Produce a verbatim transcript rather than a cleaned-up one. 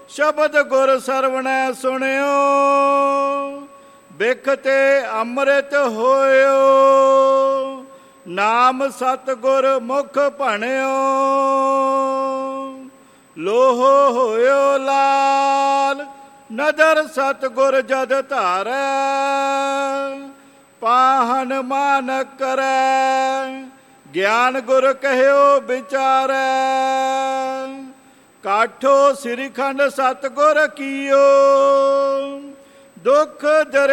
ਸ਼ਬਦ ਗੁਰ ਸਰਵਣੈ ਸੁਣਿਓ, ਬਿਖ ਤੇ ਅੰਮ੍ਰਿਤ ਹੋਇਓ। ਨਾਮ ਸਤਿਗੁਰ ਮੁਖ ਭਣਿਓ, ਲੋਹ ਹੋਇਓ ਲਾਲ। ਨਦਰ ਸਤਿਗੁਰ ਜਦ ਧਾਰੈ, ਪਾਹਨ ਮਾਨ ਕਰੈ। ਗਿਆਨ ਗੁਰ ਕਹਿਓ ਵਿਚਾਰੈ, ਕਾਠੋ ਸ੍ਰੀ ਖੰਡ ਸਤਿਗੁਰ ਕੀਓ। ਦੁਖ